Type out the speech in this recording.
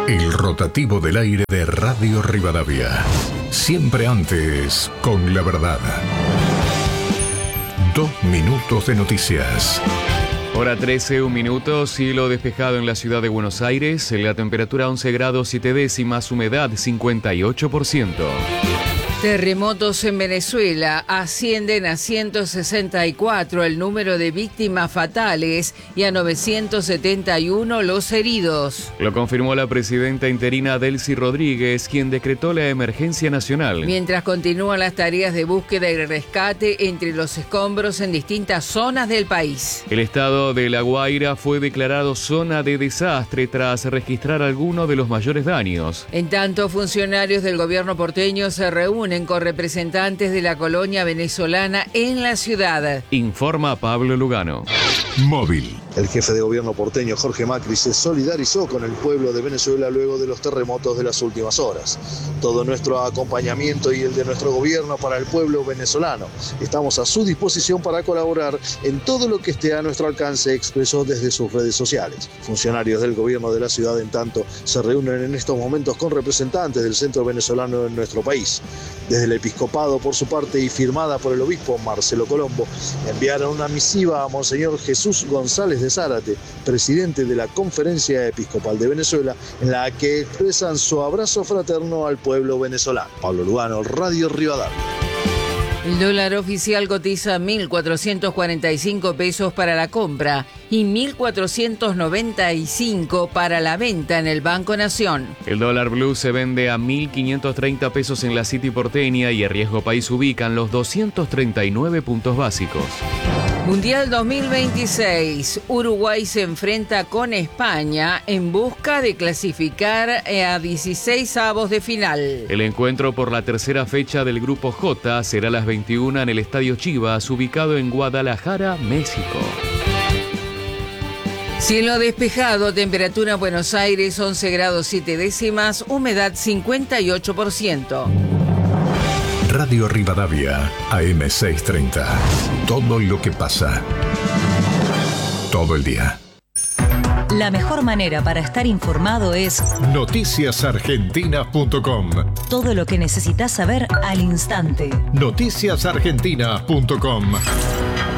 El rotativo del aire de Radio Rivadavia. Siempre antes, con la verdad. 2 minutos de noticias. Hora 13, 1 minuto, cielo despejado en la ciudad de Buenos Aires, la temperatura 11 grados 7 décimas, humedad 58%. Terremotos en Venezuela ascienden a 164 el número de víctimas fatales y a 971 los heridos. Lo confirmó la presidenta interina Delcy Rodríguez, quien decretó la emergencia nacional. Mientras continúan las tareas de búsqueda y rescate entre los escombros en distintas zonas del país. El estado de La Guaira fue declarado zona de desastre tras registrar algunos de los mayores daños. En tanto, funcionarios del gobierno porteño se reúnen con representantes de la colonia venezolana en la ciudad. Informa Pablo Lugano. Móvil. El jefe de gobierno porteño, Jorge Macri, se solidarizó con el pueblo de Venezuela luego de los terremotos de las últimas horas. Todo nuestro acompañamiento y el de nuestro gobierno para el pueblo venezolano. Estamos a su disposición para colaborar en todo lo que esté a nuestro alcance, expresó desde sus redes sociales. Funcionarios del gobierno de la ciudad, en tanto, se reúnen en estos momentos con representantes del centro venezolano en nuestro país. Desde el episcopado, por su parte, y firmada por el obispo Marcelo Colombo, enviaron una misiva a Monseñor Jesús González de Zárate, presidente de la Conferencia Episcopal de Venezuela, en la que expresan su abrazo fraterno al pueblo venezolano. Pablo Lugano, Radio Rivadavia. El dólar oficial cotiza 1.445 pesos para la compra y 1.495 para la venta en el Banco Nación. El dólar blue se vende a 1.530 pesos en la City porteña y a Riesgo País ubican los 239 puntos básicos. Mundial 2026. Uruguay se enfrenta con España en busca de clasificar a 16avos de final. El encuentro por la tercera fecha del Grupo J será a las 21 en el Estadio Chivas, ubicado en Guadalajara, México. Cielo despejado, temperatura en Buenos Aires 11 grados 7 décimas, humedad 58%. Radio Rivadavia, AM 630. Todo lo que pasa. Todo el día. La mejor manera para estar informado es noticiasargentinas.com. Todo lo que necesitas saber al instante. Noticiasargentinas.com.